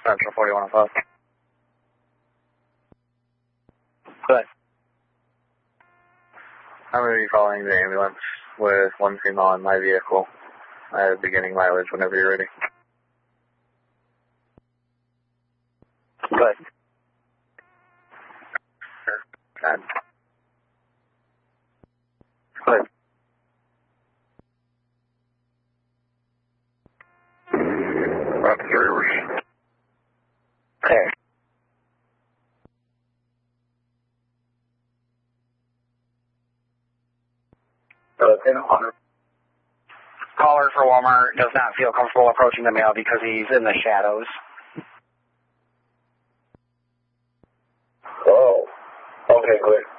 Central 4105. Good. I'm going to be calling the ambulance with one female in my vehicle. I have beginning mileage whenever you're ready. Good. God. Good. About the rivers. Clear. Caller for Walmart does not feel comfortable approaching the male because he's in the shadows. Oh. Okay, good.